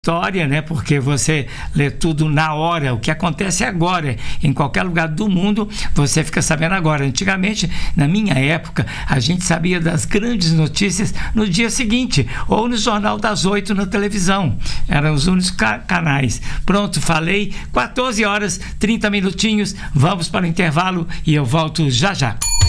História, né? Porque você lê tudo na hora, o que acontece agora, em qualquer lugar do mundo, você fica sabendo agora. Antigamente, na minha época, a gente sabia das grandes notícias no dia seguinte, ou no Jornal das 8 na televisão. Eram os únicos canais. Pronto, falei, 14 horas, 30 minutinhos, vamos para o intervalo e eu volto já já.